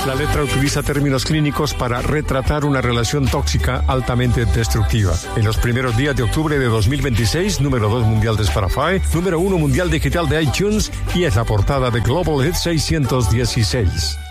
La letra utiliza términos clínicos para retratar una relación tóxica altamente destructiva. En los primeros días de octubre de 2026, número 2 mundial de Spotify, número 1 mundial digital de iTunes y es la portada de Global Hit 616.